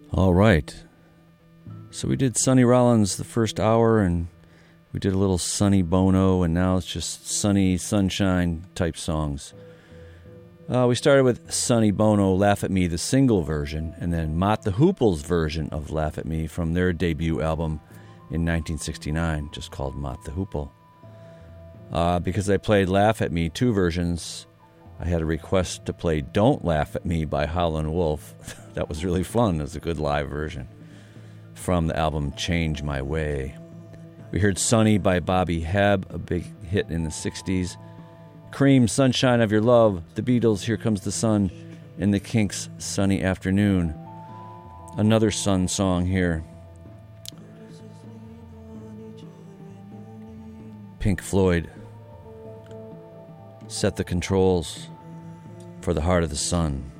All right. So we did Sonny Rollins the first hour, and we did a little Sonny Bono, and now it's just sunny, sunshine type songs. We started with Sonny Bono, Laugh at Me, the single version, and then Mott the Hoople's version of Laugh at Me from their debut album in 1969, just called Mott the Hoople. Because I played Laugh at Me, two versions, I had a request to play Don't Laugh at Me by Howlin' Wolf. That was really fun. It was a good live version from the album Change My Way. We heard Sunny by Bobby Hebb, a big hit in the 60s. Cream, Sunshine of Your Love, The Beatles, Here Comes the Sun, and the Kinks, Sunny Afternoon. Another Sun song here. Pink Floyd, Set the Controls for the Heart of the Sun.